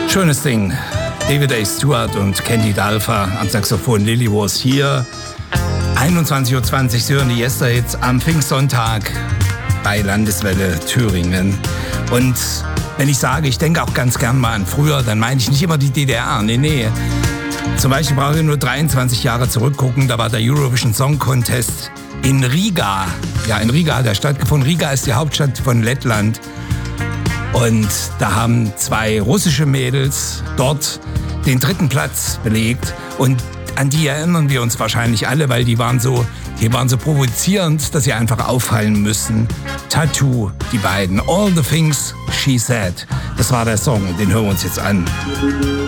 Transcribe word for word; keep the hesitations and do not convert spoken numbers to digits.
Schönes Ding. David A. Stewart und Candy Dalfa am Saxophon, Lily Was hier. einundzwanzig Uhr zwanzig, Sie hören die Yester-Hits am Pfingstsonntag bei Landeswelle Thüringen. Und wenn ich sage, ich denke auch ganz gern mal an früher, dann meine ich nicht immer die D D R. Nee, nee. Zum Beispiel brauche ich nur dreiundzwanzig Jahre zurückgucken, da war der Eurovision Song Contest in Riga. Ja, in Riga hat er stattgefunden. Riga ist die Hauptstadt von Lettland. Und da haben zwei russische Mädels dort den dritten Platz belegt. Und an die erinnern wir uns wahrscheinlich alle, weil die waren so, die waren so provozierend, dass sie einfach auffallen müssen. Tattoo, die beiden. All the Things She Said. Das war der Song, den hören wir uns jetzt an.